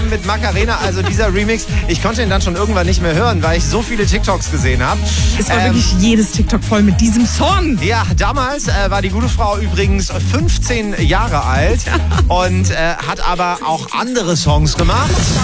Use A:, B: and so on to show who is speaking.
A: zusammen mit Macarena, also dieser Remix, ich konnte ihn dann schon irgendwann nicht mehr hören, weil ich so viele TikToks gesehen habe.
B: Es war wirklich jedes TikTok voll mit diesem Song.
A: Ja, damals war die gute Frau übrigens 15 Jahre alt und hat aber auch andere Songs gemacht.